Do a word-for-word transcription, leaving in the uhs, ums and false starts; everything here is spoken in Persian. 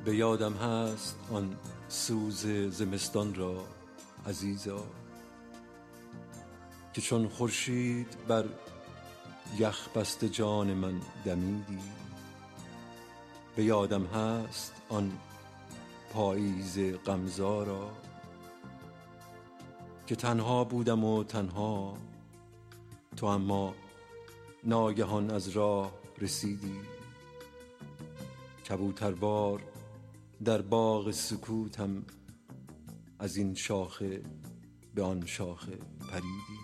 به یادم هست آن سوز زمستان را عزیزا، که چون خورشید بر یخ بسته جان من دمیدی. به یادم هست آن پاییز غمزا، که تنها بودم و تنها تو اما ناگهان از راه رسیدی. کبوتروار در باغ سکوتم از این شاخه به آن شاخه پریدی.